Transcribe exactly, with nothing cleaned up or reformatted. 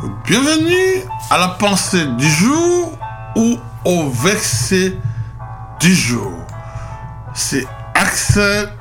Bienvenue à la pensée du jour ou au verset du jour. C'est Axel